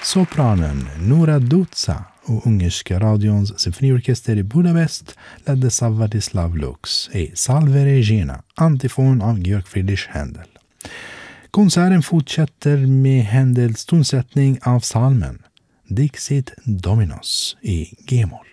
Sopranen Nora Dutsa och ungerska radions symfoniorkester i Budapest leddes av Władysław Lux i Salve Regina, antifon av Georg Friedrich Händel. Konserten fortsätter med Händels tonsättning av salmen Dixit Dominos i G-moll.